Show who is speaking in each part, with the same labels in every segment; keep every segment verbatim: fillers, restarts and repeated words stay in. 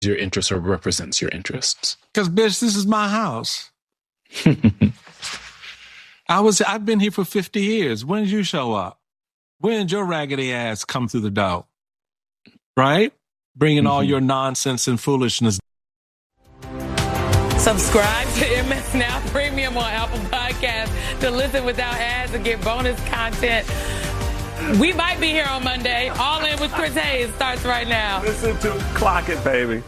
Speaker 1: your interests or represents your interests.
Speaker 2: Because, bitch, this is my house. I was, I've been here for fifty years. When did you show up? When did your raggedy ass come through the door? Right? Bringing mm-hmm. all your nonsense and foolishness.
Speaker 3: Subscribe to M S Now Premium on Apple Podcasts to listen without ads and get bonus content. We might be here on Monday. All In with Chris Hayes starts right now.
Speaker 4: Listen to Clock It, baby.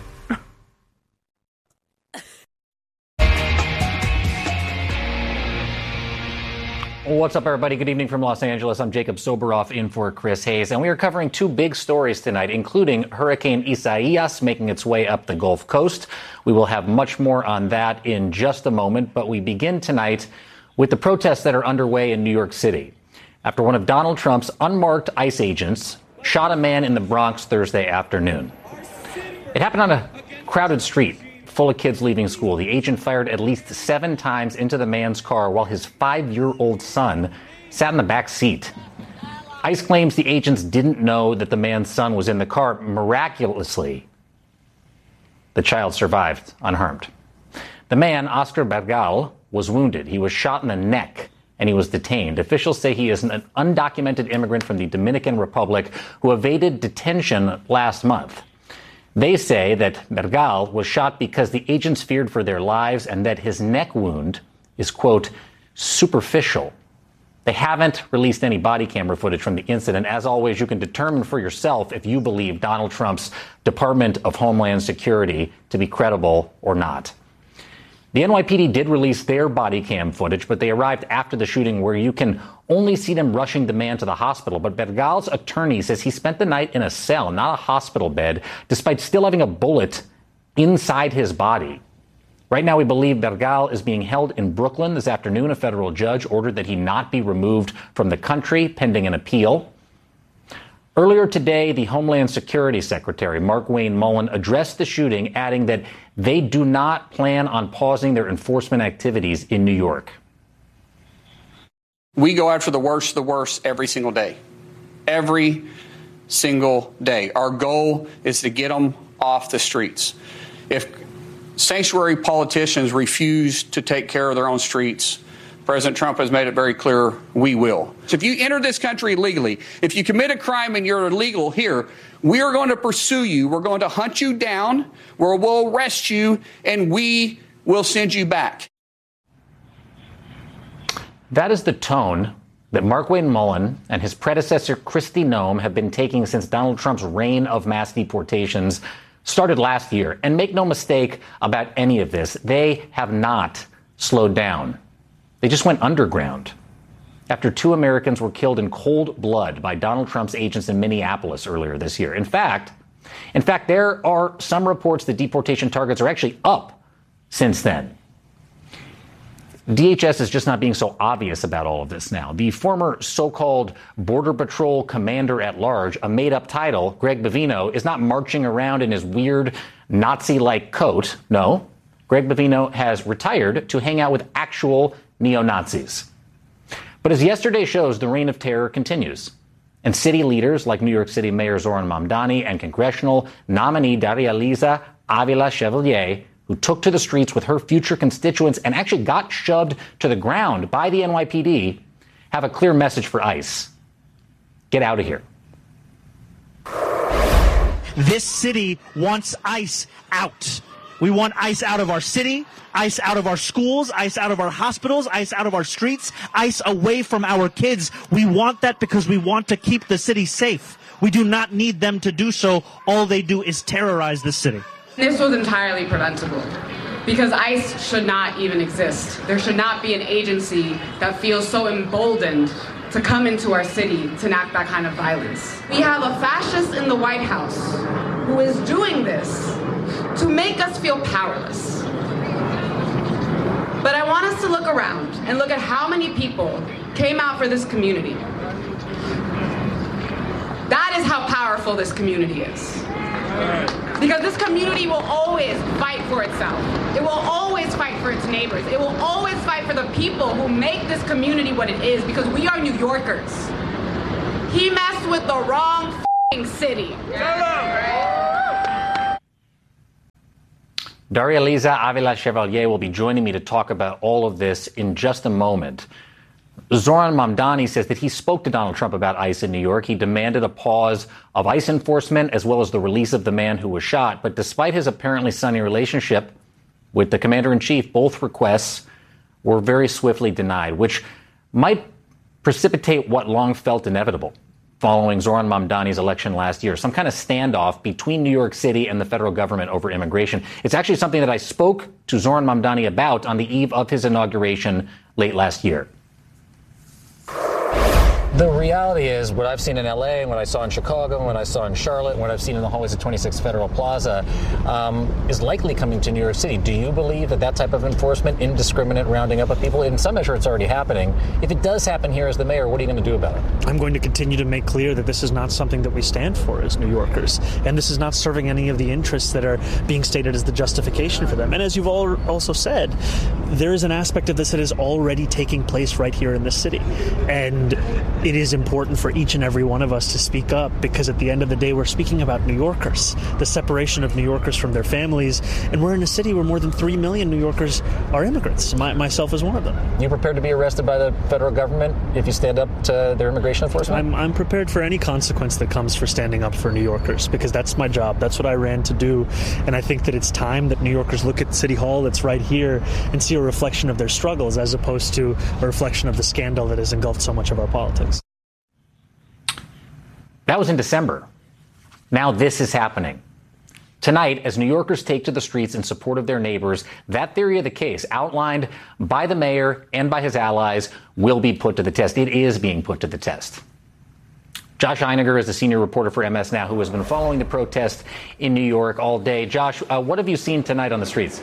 Speaker 5: What's up, everybody? Good evening from Los Angeles. I'm Jacob Soboroff in for Chris Hayes, and we are covering two big stories tonight, including Hurricane Isaias making its way up the Gulf Coast. We will have much more on that in just a moment, but we begin tonight with the protests that are underway in New York City after one of Donald Trump's unmarked ICE agents shot a man in the Bronx Thursday afternoon. It happened on a crowded street full of kids leaving school. The agent fired at least seven times into the man's car while his five-year-old son sat in the back seat. ICE claims the agents didn't know that the man's son was in the car. Miraculously, the child survived unharmed. The man, Oscar Bergal, was wounded. He was shot in the neck and he was detained. Officials say he is an undocumented immigrant from the Dominican Republic who evaded detention last month. They say that Bergal was shot because the agents feared for their lives and that his neck wound is, quote, superficial. They haven't released any body camera footage from the incident. As always, you can determine for yourself if you believe Donald Trump's Department of Homeland Security to be credible or not. The N Y P D did release their body cam footage, but they arrived after the shooting where you can only see them rushing the man to the hospital. But Bergal's attorney says he spent the night in a cell, not a hospital bed, despite still having a bullet inside his body. Right now, we believe Bergal is being held in Brooklyn. This afternoon, a federal judge ordered that he not be removed from the country pending an appeal. Earlier today, the Homeland Security Secretary, Markwayne Mullin, addressed the shooting, adding that they do not plan on pausing their enforcement activities in New York.
Speaker 6: We go after the worst of the worst every single day. Every single day. Our goal is to get them off the streets. If sanctuary politicians refuse to take care of their own streets, President Trump has made it very clear we will. So if you enter this country illegally, if you commit a crime and you're illegal here, we are going to pursue you. We're going to hunt you down, where we'll arrest you, and we will send you back.
Speaker 5: That is the tone that Markwayne Mullin and his predecessor, Kristi Noem, have been taking since Donald Trump's reign of mass deportations started last year. And make no mistake about any of this, they have not slowed down. They just went underground after two Americans were killed in cold blood by Donald Trump's agents in Minneapolis earlier this year. In fact, in fact, there are some reports that deportation targets are actually up since then. D H S is just not being so obvious about all of this now. The former so-called Border Patrol Commander at Large, a made-up title, Greg Bavino, is not marching around in his weird Nazi-like coat. No, Greg Bavino has retired to hang out with actual neo-Nazis. But as yesterday shows, the reign of terror continues. And city leaders like New York City Mayor Zoran Mamdani and congressional nominee Darya-Liza Avila Chevalier, who took to the streets with her future constituents and actually got shoved to the ground by the N Y P D, have a clear message for ICE. Get out of here.
Speaker 7: This city wants ICE out. We want ICE out of our city, ICE out of our schools, ICE out of our hospitals, ICE out of our streets, ICE away from our kids. We want that because we want to keep the city safe. We do not need them to do so. All they do is terrorize the city.
Speaker 8: This was entirely preventable because ICE should not even exist. There should not be an agency that feels so emboldened to come into our city to enact that kind of violence. We have a fascist in the White House who is doing this to make us feel powerless. But I want us to look around and look at how many people came out for this community. That is how powerful this community is. Because this community will always fight for itself. It will always fight for its neighbors. It will always fight for the people who make this community what it is, because we are New Yorkers. He messed with the wrong f***ing city.
Speaker 5: Daria Liza Avila Chevalier will be joining me to talk about all of this in just a moment. Zoran Mamdani says that he spoke to Donald Trump about ICE in New York. He demanded a pause of ICE enforcement as well as the release of the man who was shot. But despite his apparently sunny relationship with the commander-in-chief, both requests were very swiftly denied, which might precipitate what long felt inevitable following Zoran Mamdani's election last year, some kind of standoff between New York City and the federal government over immigration. It's actually something that I spoke to Zoran Mamdani about on the eve of his inauguration late last year. The reality is what I've seen in L A and what I saw in Chicago and what I saw in Charlotte and what I've seen in the hallways of twenty-six Federal Plaza um, is likely coming to New York City. Do you believe that that type of enforcement, indiscriminate rounding up of people, in some measure it's already happening? If it does happen here as the mayor, what are you going to do about it?
Speaker 7: I'm going to continue to make clear that this is not something that we stand for as New Yorkers, and this is not serving any of the interests that are being stated as the justification for them. And as you've all also said, there is an aspect of this that is already taking place right here in this city, and it is important for each and every one of us to speak up, because at the end of the day, we're speaking about New Yorkers, the separation of New Yorkers from their families, and we're in a city where more than three million New Yorkers are immigrants, my, myself is one of them.
Speaker 5: You prepared to be arrested by the federal government if you stand up to their immigration enforcement?
Speaker 7: I'm, I'm prepared for any consequence that comes for standing up for New Yorkers, because that's my job. That's what I ran to do, and I think that it's time that New Yorkers look at City Hall that's right here and see a reflection of their struggles as opposed to a reflection of the scandal that has engulfed so much of our politics.
Speaker 5: That was in December. Now this is happening. Tonight, as New Yorkers take to the streets in support of their neighbors, that theory of the case outlined by the mayor and by his allies will be put to the test. It is being put to the test. Josh Einiger is the senior reporter for M S Now, who has been following the protest in New York all day. Josh, uh, what have you seen tonight on the streets?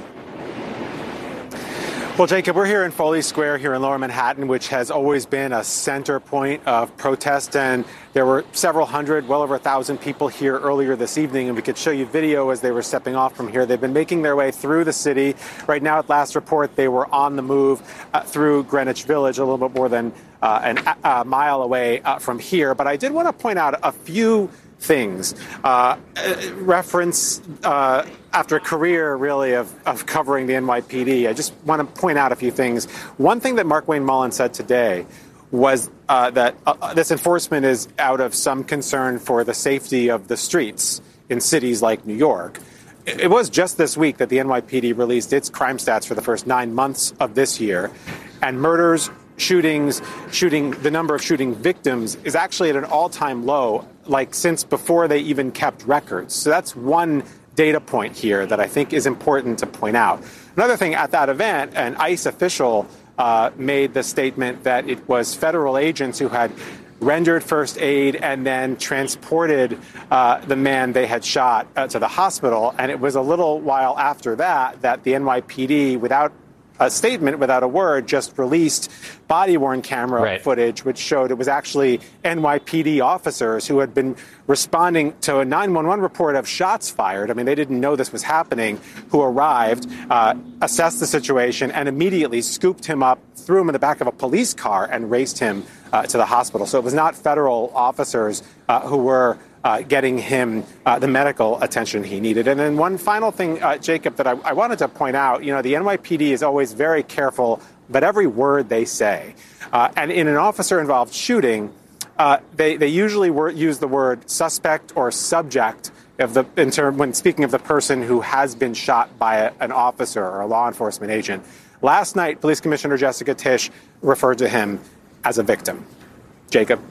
Speaker 9: Well, Jacob, we're here in Foley Square here in Lower Manhattan, which has always been a center point of protest. And there were several hundred, well over a thousand people here earlier this evening. And we could show you video as they were stepping off from here. They've been making their way through the city. Right now, at last report, they were on the move uh, through Greenwich Village, a little bit more than uh, an, a mile away uh, from here. But I did want to point out a few things. Uh, reference uh, after a career, really, of, of covering the N Y P D, I just want to point out a few things. One thing that Markwayne Mullin said today was uh, that uh, this enforcement is out of some concern for the safety of the streets in cities like New York. It was just this week that the N Y P D released its crime stats for the first nine months of this year, and murders, shootings, shooting, the number of shooting victims is actually at an all-time low, like since before they even kept records. So that's one data point here that I think is important to point out. Another thing, at that event, an ICE official uh, made the statement that it was federal agents who had rendered first aid and then transported uh, the man they had shot uh, to the hospital. And it was a little while after that that the N Y P D, without a statement, without a word, just released body-worn camera right. footage, which showed it was actually N Y P D officers who had been responding to a nine one one report of shots fired. I mean, they didn't know this was happening, who arrived, uh, assessed the situation, and immediately scooped him up, threw him in the back of a police car, and raced him uh, to the hospital. So it was not federal officers uh, who were Uh, getting him uh, the medical attention he needed. And then one final thing, uh, Jacob, that I, I wanted to point out, you know, the N Y P D is always very careful about every word they say. Uh, and in an officer-involved shooting, uh, they, they usually wor- use the word suspect or subject of the, in term, when speaking of the person who has been shot by a, an officer or a law enforcement agent. Last night, Police Commissioner Jessica Tisch referred to him as a victim. Jacob.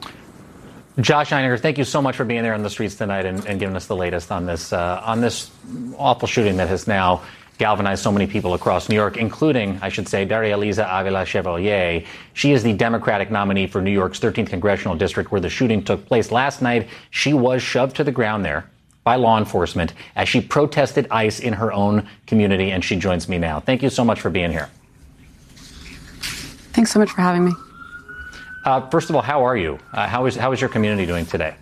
Speaker 5: Josh Einiger, thank you so much for being there on the streets tonight and, and giving us the latest on this uh, on this awful shooting that has now galvanized so many people across New York, including, I should say, Daria Liza Avila Chevalier. She is the Democratic nominee for New York's thirteenth Congressional District, where the shooting took place last night. She was shoved to the ground there by law enforcement as she protested ICE in her own community, and she joins me now. Thank you so much for being here.
Speaker 10: Thanks so much for having me.
Speaker 5: Uh, first of all, how are you? Uh, how is how is your community doing today?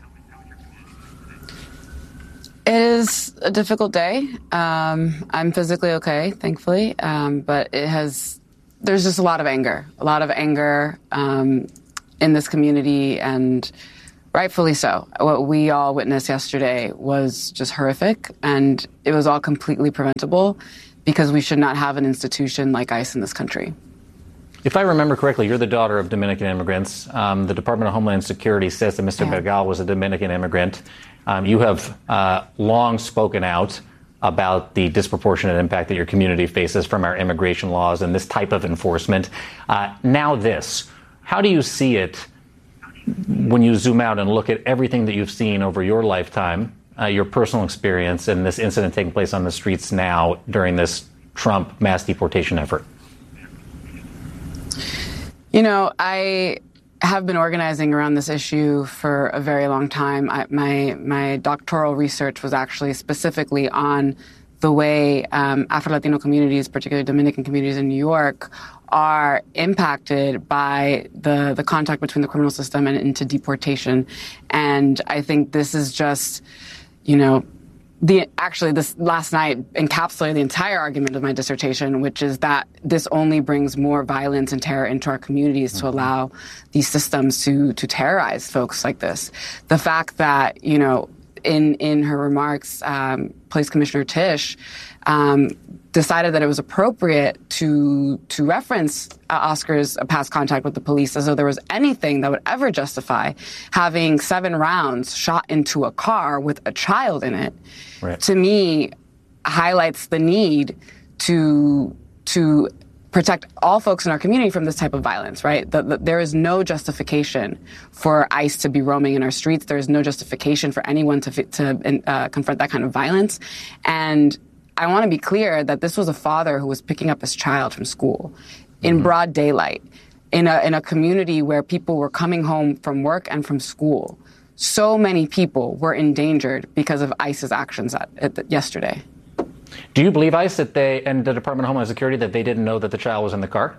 Speaker 10: It is a difficult day. Um, I'm physically okay, thankfully, um, but it has. There's just a lot of anger, a lot of anger um, in this community, and Rightfully so. What we all witnessed yesterday was just horrific, and it was all completely preventable because we should not have an institution like ICE in this country.
Speaker 5: If I remember correctly, you're the daughter of Dominican immigrants. Um, the Department of Homeland Security says that Mister
Speaker 10: Yeah.
Speaker 5: Bergal was a Dominican immigrant. Um, you have uh, long spoken out about the disproportionate impact that your community faces from our immigration laws and this type of enforcement. Uh, now this, how do you see it when you zoom out and look at everything that you've seen over your lifetime, uh, your personal experience, and this incident taking place on the streets now during this Trump mass deportation effort?
Speaker 10: You know, I have been organizing around this issue for a very long time. I, my my doctoral research was actually specifically on the way um, Afro-Latino communities, particularly Dominican communities in New York, are impacted by the, the contact between the criminal system and into deportation. And I think this is just, you know, the actually this last night encapsulated the entire argument of my dissertation, which is that this only brings more violence and terror into our communities to allow these systems to to terrorize folks like this. The fact that, you know, in in her remarks, um, Police Commissioner Tisch um, decided that it was appropriate to to reference uh, Oscar's past contact with the police as though there was anything that would ever justify having seven rounds shot into a car with a child in it. Right. To me, highlights the need to to protect all folks in our community from this type of violence, right? The, the, there is no justification for ICE to be roaming in our streets. There is no justification for anyone to to uh, confront that kind of violence. And I want to be clear that this was a father who was picking up his child from school in mm-hmm. broad daylight, in a in a community where people were coming home from work and from school. So many people were endangered because of ICE's actions at, at, yesterday.
Speaker 5: Do you believe ICE that they and the Department of Homeland Security that they didn't know that the child was in the car?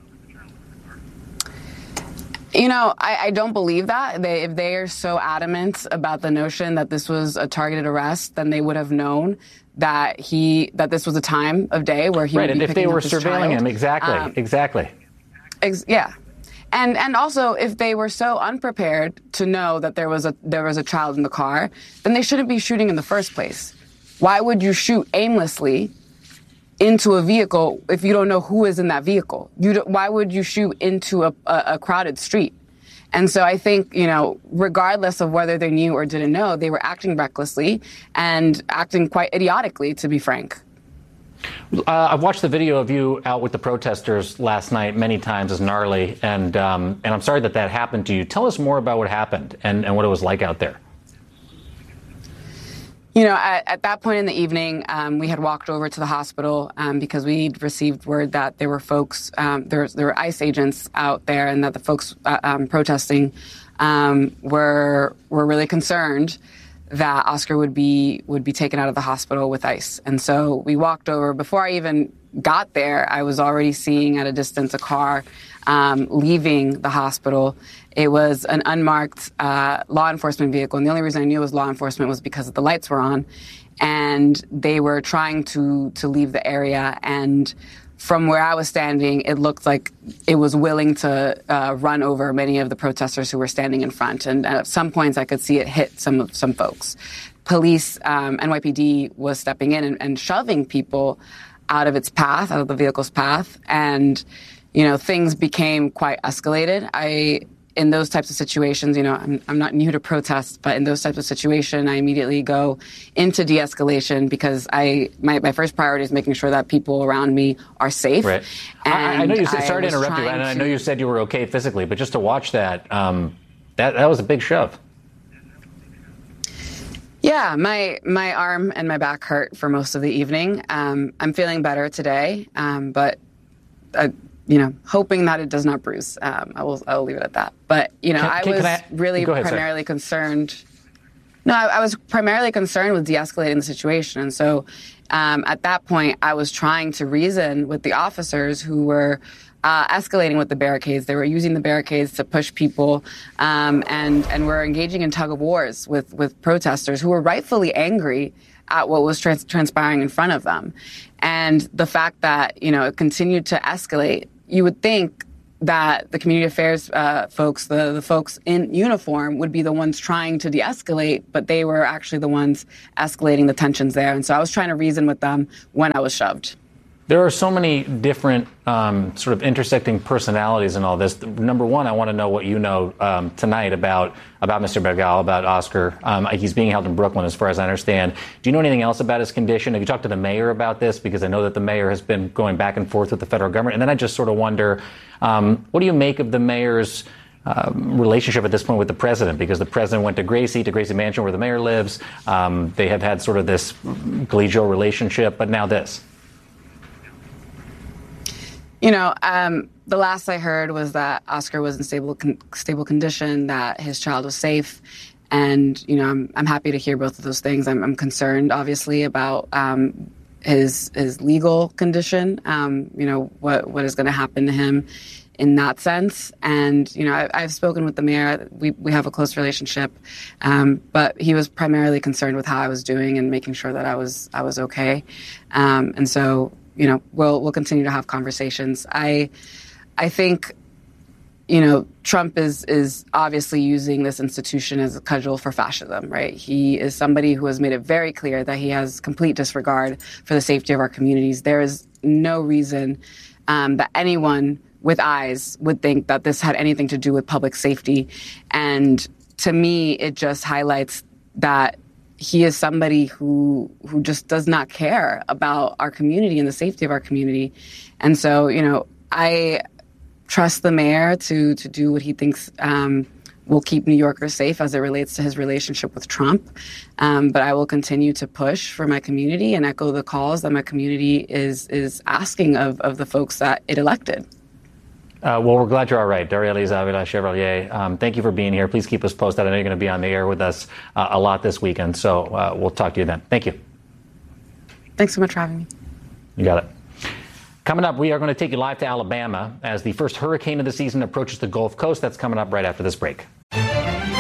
Speaker 10: You know, I, I don't believe that. They, if they are so adamant about the notion that this was a targeted arrest, then they would have known that he that this was a time of day where he
Speaker 5: right,
Speaker 10: would be
Speaker 5: and if they were
Speaker 10: surveilling
Speaker 5: child. him, exactly,
Speaker 10: um,
Speaker 5: exactly.
Speaker 10: Ex- yeah. And and also, if they were so unprepared to know that there was a there was a child in the car, then they shouldn't be shooting in the first place. Why would you shoot aimlessly into a vehicle if you don't know who is in that vehicle? You don't, why would you shoot into a, a, a crowded street? And so I think, you know, regardless of whether they knew or didn't know, they were acting recklessly and acting quite idiotically, to be frank.
Speaker 5: Uh, I've watched the video of you out with the protesters last night many times. It's gnarly, and um, and I'm sorry that that happened to you. Tell us more about what happened and, and what it was like out there.
Speaker 10: You know, at, at that point in the evening, um, we had walked over to the hospital um, because we'd received word that there were folks, um, there, there were ICE agents out there, and that the folks uh, um, protesting um, were were really concerned that Oscar would be would be taken out of the hospital with ICE. And so we walked over. Before I even got there, I was already seeing at a distance a car um, leaving the hospital. It was an unmarked uh, law enforcement vehicle. And the only reason I knew it was law enforcement was because the lights were on. And they were trying to to leave the area. And from where I was standing, it looked like it was willing to uh, run over many of the protesters who were standing in front. And at some points, I could see it hit some of some folks. Police, um, N Y P D was stepping in and, and shoving people out of its path, out of the vehicle's path. And, you know, things became quite escalated. I, in those types of situations, you know, I'm, I'm not new to protests, but in those types of situations, I immediately go into de-escalation because I my, my first priority is making sure that people around me are safe.
Speaker 5: Right.
Speaker 10: And
Speaker 5: I, I know you said, sorry to
Speaker 10: was
Speaker 5: interrupt you, and I know
Speaker 10: to-
Speaker 5: you said you were okay physically, but just to watch that, um, that that was a big shove.
Speaker 10: Yeah, my my arm and my back hurt for most of the evening. Um, I'm feeling better today, um, but uh, you know, hoping that it does not bruise. Um, I will I will leave it at that. But you know,
Speaker 5: Can-
Speaker 10: I
Speaker 5: can-
Speaker 10: was
Speaker 5: can I-
Speaker 10: really
Speaker 5: Go ahead, sorry.
Speaker 10: primarily concerned. No, I, I was primarily concerned with de-escalating the situation, and so um, at that point, I was trying to reason with the officers who were uh, escalating with the barricades. They were using the barricades to push people, um, and and were engaging in tug of wars with with protesters who were rightfully angry at what was trans- transpiring in front of them. And the fact that, you know, it continued to escalate, you would think that the community affairs uh, folks, the, the folks in uniform, would be the ones trying to de-escalate, but they were actually the ones escalating the tensions there. And so I was trying to reason with them when I was shoved.
Speaker 5: There are so many different um, sort of intersecting personalities in all this. Number one, I want to know what you know um, tonight about about Mister Bergal, about Oscar. Um, he's being held in Brooklyn, as far as I understand. Do you know anything else about his condition? Have you talked to the mayor about this? Because I know that the mayor has been going back and forth with the federal government. And then I just sort of wonder, um, what do you make of the mayor's Um, relationship at this point with the president? Because the president went to Gracie, to Gracie Mansion, where the mayor lives. Um, they have had sort of this collegial relationship, but now this.
Speaker 10: You know, um, the last I heard was that Oscar was in stable con- stable condition, that his child was safe. And, you know, I'm, I'm happy to hear both of those things. I'm, I'm concerned, obviously, about um, his his legal condition, um, you know, what, what is going to happen to him in that sense. And, you know, I, I've spoken with the mayor. We, we have a close relationship. Um, but he was primarily concerned with how I was doing and making sure that I was I was okay. Um, and so, you know, we'll we'll continue to have conversations. I I think, you know, Trump is is obviously using this institution as a cudgel for fascism, right? He is somebody who has made it very clear that he has complete disregard for the safety of our communities. There is no reason um, that anyone with eyes would think that this had anything to do with public safety. And to me, it just highlights that he is somebody who who just does not care about our community and the safety of our community. And so, you know, I trust the mayor to to do what he thinks um, will keep New Yorkers safe as it relates to his relationship with Trump. Um, but I will continue to push for my community and echo the calls that my community is is asking of, of the folks that it elected.
Speaker 5: Uh, well, we're glad you're all right. Darielle Avila Chevalier, um, thank you for being here. Please keep us posted. I know you're going to be on the air with us uh, a lot this weekend, so uh, we'll talk to you then. Thank you.
Speaker 10: Thanks so much for having me.
Speaker 5: You got it. Coming up, we are going to take you live to Alabama as the first hurricane of the season approaches the Gulf Coast. That's coming up right after this break.